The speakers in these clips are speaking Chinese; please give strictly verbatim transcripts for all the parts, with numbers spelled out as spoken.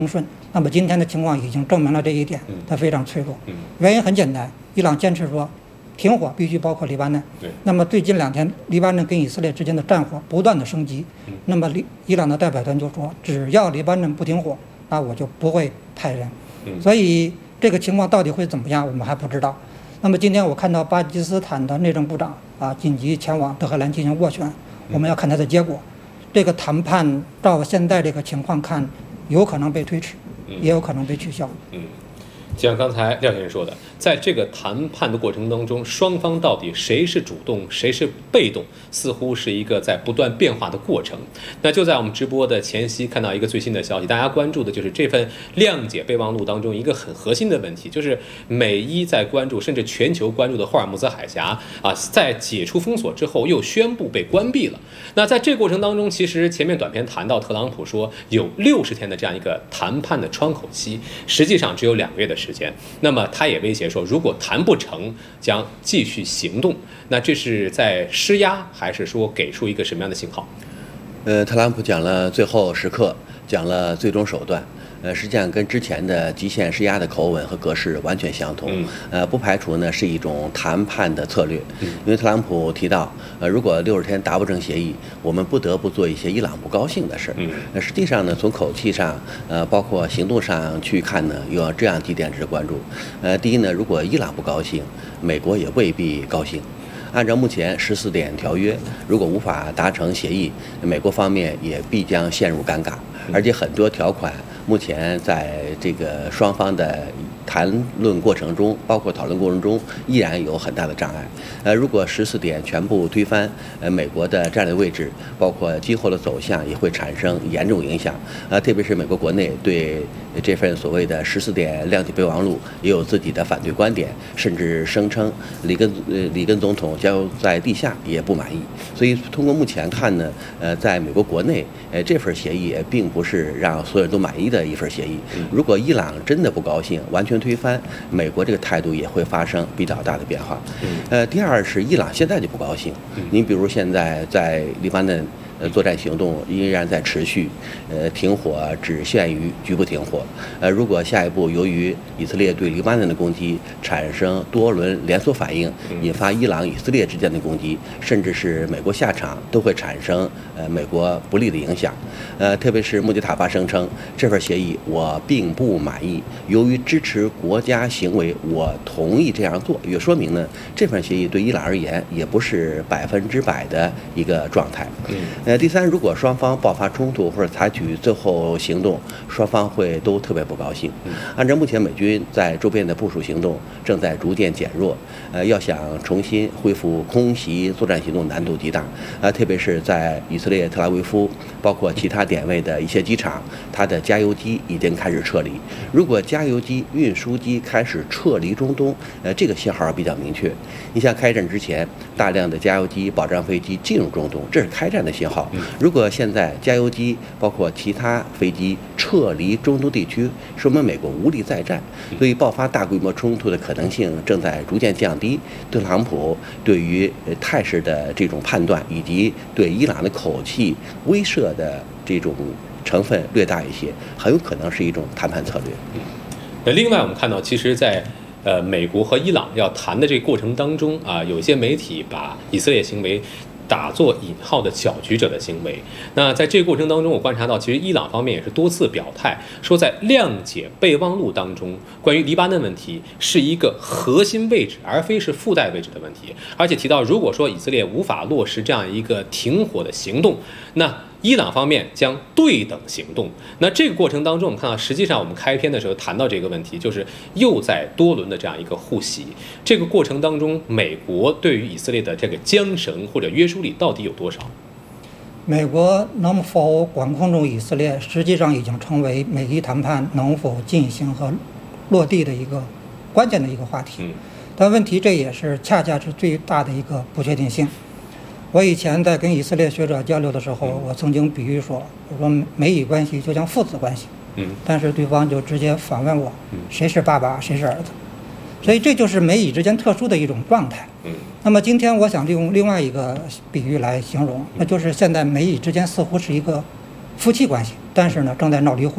顺。那么今天的情况已经证明了这一点，它非常脆弱。原因很简单，伊朗坚持说停火必须包括黎巴嫩。那么最近两天，黎巴嫩跟以色列之间的战火不断的升级。那么伊朗的代表团就说，只要黎巴嫩不停火，那我就不会派人。所以这个情况到底会怎么样，我们还不知道。那么今天我看到巴基斯坦的内政部长啊紧急前往德黑兰进行斡旋，我们要看他的结果。这个谈判照现在这个情况看，有可能被推迟，也有可能被取消。 嗯，就像刚才廖先生说的，在这个谈判的过程当中，双方到底谁是主动，谁是被动，似乎是一个在不断变化的过程。那就在我们直播的前夕，看到一个最新的消息，大家关注的就是这份谅解备忘录当中一个很核心的问题，就是美伊在关注，甚至全球关注的霍尔木兹海峡啊，在解除封锁之后又宣布被关闭了。那在这个过程当中，其实前面短片谈到，特朗普说有六十天的这样一个谈判的窗口期，实际上只有两个月的时间。那么他也威胁说，如果谈不成，将继续行动。那这是在施压，还是说给出一个什么样的信号？ 呃，特朗普讲了最后时刻，讲了最终手段。呃，实际上跟之前的极限施压的口吻和格式完全相同。嗯、呃，不排除呢是一种谈判的策略。嗯、因为特朗普提到，呃，如果六十天达不成协议，我们不得不做一些伊朗不高兴的事。嗯，那实际上呢，从口气上，呃，包括行动上去看呢，有这样几点值得关注。呃，第一呢，如果伊朗不高兴，美国也未必高兴。按照目前十四点条约，如果无法达成协议，美国方面也必将陷入尴尬，而且很多条款目前在这个双方的谈论过程中，包括讨论过程中，依然有很大的障碍。呃，如果十四点全部推翻，呃，美国的战略位置，包括今后的走向，也会产生严重影响。呃，特别是美国国内对这份所谓的十四点谅解备忘录也有自己的反对观点，甚至声称里根呃里根总统将在地下也不满意。所以通过目前看呢，呃，在美国国内，呃，这份协议并不是让所有人都满意的一份协议。如果伊朗真的不高兴，完全推翻，美国这个态度也会发生比较大的变化。呃，第二是伊朗现在就不高兴，您比如现在在黎巴嫩。呃，作战行动依然在持续，呃，停火只限于局部停火。呃，如果下一步由于以色列对黎巴嫩的攻击产生多轮连锁反应，引发伊朗、以色列之间的攻击，甚至是美国下场，都会产生呃美国不利的影响。呃，特别是穆迪塔巴声称这份协议我并不满意，由于支持国家行为，我同意这样做，也说明呢这份协议对伊朗而言也不是百分之百的一个状态。嗯。呃，第三，如果双方爆发冲突或者采取最后行动，双方会都特别不高兴。按照目前美军在周边的部署行动正在逐渐减弱，呃，要想重新恢复空袭作战行动难度极大。呃，特别是在以色列特拉维夫，包括其他点位的一些机场，它的加油机已经开始撤离。如果加油机、运输机开始撤离中东，呃，这个信号比较明确。你像开战之前，大量的加油机、保障飞机进入中东，这是开战的信号。如果现在加油机包括其他飞机撤离中东地区，说明美国无力再战，所以爆发大规模冲突的可能性正在逐渐降低。特朗普对于态势的这种判断，以及对伊朗的口气威慑的这种成分略大一些，很有可能是一种谈判策略。 那另外我们看到，其实在呃美国和伊朗要谈的这个过程当中啊，有一些媒体把以色列行为打作引号的搅局者的行为。那在这个过程当中，我观察到，其实伊朗方面也是多次表态，说在谅解备忘录当中，关于黎巴嫩问题是一个核心位置，而非是附带位置的问题。而且提到，如果说以色列无法落实这样一个停火的行动，那伊朗方面将对等行动。那这个过程当中，我们看到，实际上我们开篇的时候谈到这个问题，就是又在多轮的这样一个互袭。这个过程当中，美国对于以色列的这个缰绳或者约束力到底有多少？ 美国能否管控住以色列，实际上已经成为美伊谈判能否进行和落地的一个关键的一个话题。嗯、但问题这也是恰恰是最大的一个不确定性。我以前在跟以色列学者交流的时候，嗯、我曾经比喻说，我说美以关系就像父子关系。嗯、但是对方就直接反问我，嗯、谁是爸爸，谁是儿子？所以这就是美以之间特殊的一种状态。嗯，那么今天我想利用另外一个比喻来形容，那就是现在美以之间似乎是一个夫妻关系，但是呢正在闹离婚。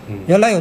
原来有